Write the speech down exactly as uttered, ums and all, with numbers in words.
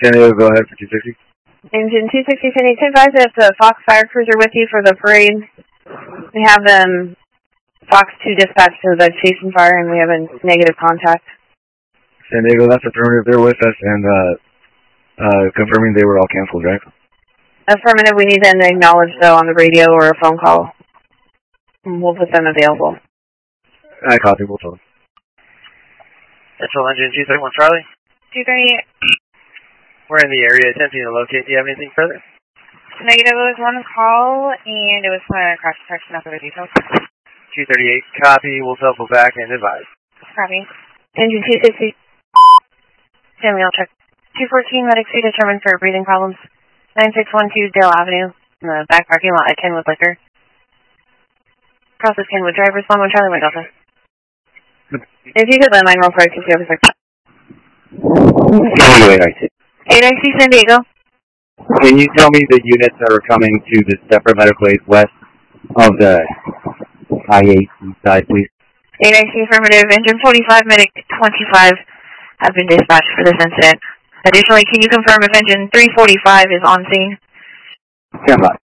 San Diego, go ahead for two sixty. Engine two sixty, San Diego, advise that the Fox Fire Cruiser with you for the parade. We have um, Fox two dispatched to the Chasing Fire, and we have a negative contact. San Diego, that's affirmative. They're with us, and uh, uh, confirming they were all canceled, right? Affirmative. We need them to acknowledge, though, on the radio or a phone call. We'll put them available. I copy. We'll tell them. Central Engine two thirty-one Charlie. two thirty-eight. We're in the area attempting to locate. Do you have anything further? Negative. It was one call, and it was uh, crash detection. Not the details. two thirty-eight. Copy. We'll circle back and advise. Copy. Engine two sixty. Samuel, check. two fourteen, medic C determined for breathing problems. nine six one two Dale Avenue, in the back parking lot at Kenwood Liquor. Process Kenwood drivers, one one Charlie, one Delta. If you could let mine real quick, because you have a second. eight I C San Diego. Can you tell me the units that are coming to the separate medical aid west of the I eight side, please? eight I C affirmative. Engine forty-five, medic twenty-five have been dispatched for this incident. Additionally, can you confirm if engine three forty-five is on scene? Stand by.